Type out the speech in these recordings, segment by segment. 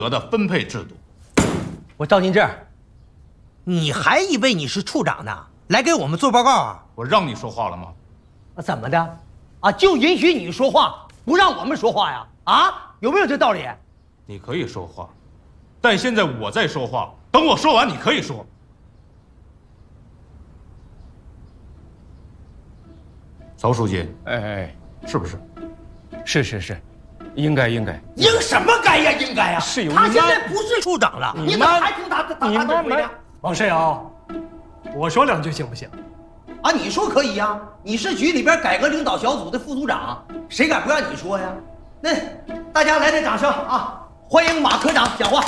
格的分配制度。 我赵金志，你还以为你是处长呢？来给我们做报告啊？ 我让你说话了吗？ 怎么的？啊，就允许你说话，不让我们说话呀？啊，有没有这道理？ 你可以说话，但现在我在说话，等我说完你可以说。曹书记， 哎， 是不是？ 是，应该。应什么该呀？应该呀！ 是有他现在不是处长了，你怎么还听他指挥呢？ 王世尧，我说两句行不行？ 啊，你说可以呀，你是局里边改革领导小组的副组长，谁敢不让你说呀？那大家来点掌声啊！欢迎马科长讲话。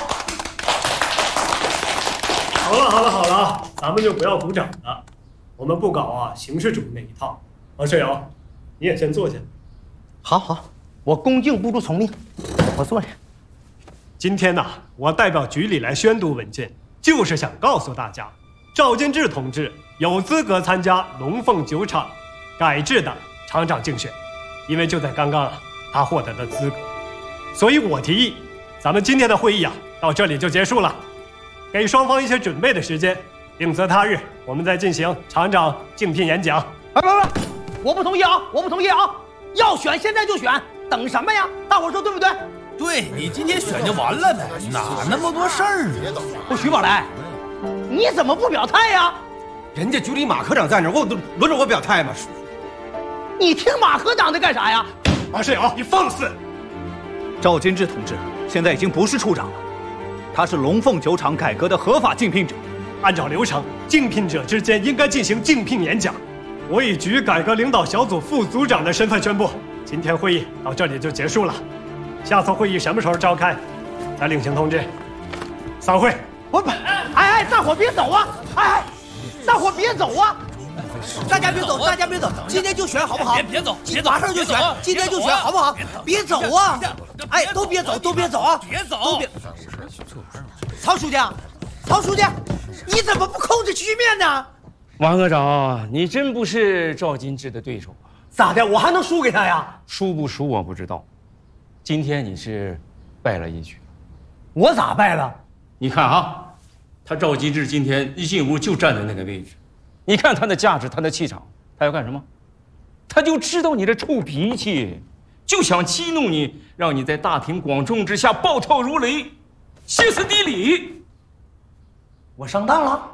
好了，咱们就不要鼓掌了，我们不搞形式主义那一套。王世尧，你也先坐下。 好，我恭敬不如从命，我坐下。 今天呢，我代表局里来宣读文件，就是想告诉大家，赵金志同志有资格参加龙凤酒厂改制的厂长竞选，因为就在刚刚他获得的资格，所以我提议，咱们今天的会议到这里就结束了，给双方一些准备的时间，另择他日我们再进行厂长竞聘演讲。 不，我不同意啊！要选现在就选，等什么呀？大伙说对不对？ 对，你今天选就完了呗，哪那么多事儿啊？ 不，徐宝来，你怎么不表态呀？ 人家局里马科长在那儿，我轮着我表态吗？ 你听马科长的干啥呀？ 王世尧，你放肆！ 赵金志同志现在已经不是处长了，他是龙凤酒厂改革的合法竞聘者。 按照流程，竞聘者之间应该进行竞聘演讲。我以局改革领导小组副组长的身份宣布，今天会议到这里就结束了。下次会议什么时候召开，再另行通知。散会。 大伙别走啊！大伙别走啊！ 大家别走，今天就选好不好？别走，马上就选，今天就选好不好？别走啊！都别走啊！别走！ 曹书记，你怎么不控制局面呢？ 王科长，你真不是赵金志的对手啊！ 咋的？我还能输给他呀？ 输不输我不知道，今天你是败了一局。 我咋败了？ 你看他赵金志今天一进屋就站在那个位置，你看他的架势，他的气场，他要干什么？他就知道你的臭脾气，就想激怒你，让你在大庭广众之下暴跳如雷，歇斯底里。 我上当了？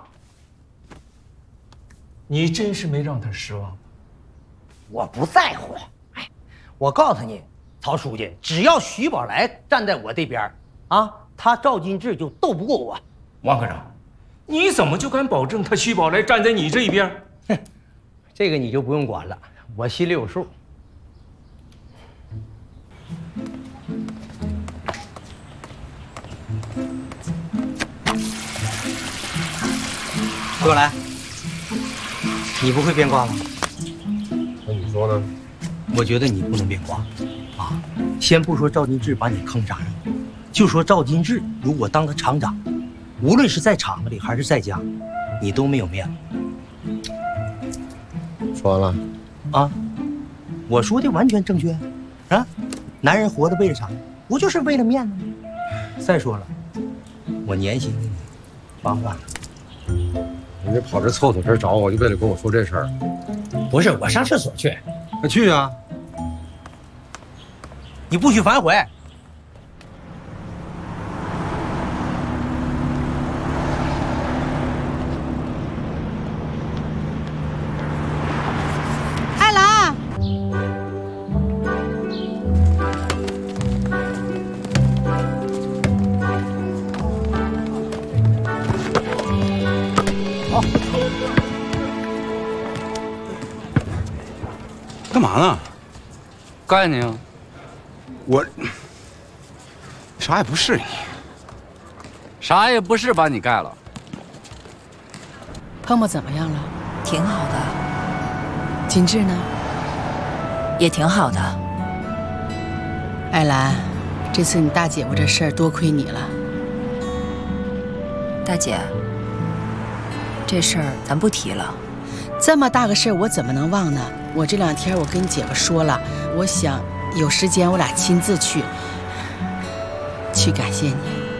你真是没让他失望。 我不在乎。我告诉你，曹书记，只要徐宝来站在我这边他赵金志就斗不过我。 王科长，你怎么就敢保证他徐宝来站在你这一边？ 这个你就不用管了，我心里有数。徐宝来，你不会变卦吗？ 那你说呢？ 我觉得你不能变卦先不说赵金志把你坑啥了，就说赵金志如果当了厂长，无论是在厂子里还是在家，你都没有面子。 说完了我说的完全正确男人活着为了啥？不就是为了面子吗？再说了，我年薪给你8万了。 你这跑这凑这找我，就为了跟我说这事儿？ 不是，我上厕所去。 那去啊！ 你不许反悔。 艾兰， 干嘛呢？ 干你啊！ 我啥也不是你， 啥也不是，把你盖了。 泡沫怎么样了？ 挺好的。 金志呢？ 也挺好的。 艾兰，这次你大姐夫这事儿多亏你了。 大姐，这事儿咱不提了。 这么大个事儿，我怎么能忘呢？我这2天我跟你姐夫说了，我想有时间我俩亲自去感谢你。